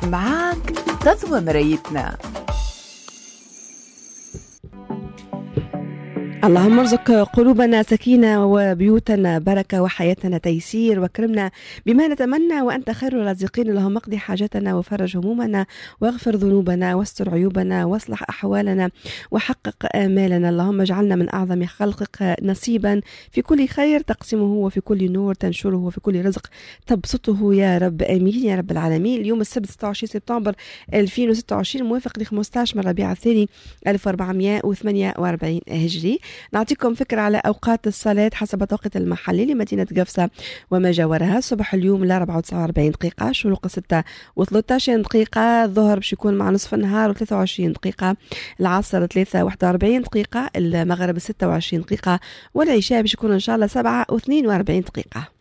معاك تضوى مرايتنا. اللهم ارزق قلوبنا سكينة وبيوتنا بركة وحياتنا تيسير وكرمنا بما نتمنى وأنت خير الرازقين. اللهم اقضي حاجتنا وفرج همومنا واغفر ذنوبنا واستر عيوبنا واصلح أحوالنا وحقق آمالنا. اللهم اجعلنا من أعظم خلقك نصيبا في كل خير تقسمه وفي كل نور تنشره وفي كل رزق تبسطه يا رب، آمين يا رب العالمين. اليوم السبت 26 سبتمبر 2026 موافق ل 15 من ربيع الثاني 1448 هجري. نعطيكم فكرة على أوقات الصلاة حسب التوقيت المحلي لمدينة قفصة وما جاورها. الصبح اليوم ل 44 دقيقة، شروق 6 و13 دقيقة، الظهر باش يكون مع نصف النهار و23 دقيقة، العصر 3 و41 دقيقة، المغرب 26 دقيقة، والعشاء باش يكون إن شاء الله 7 و42 دقيقة.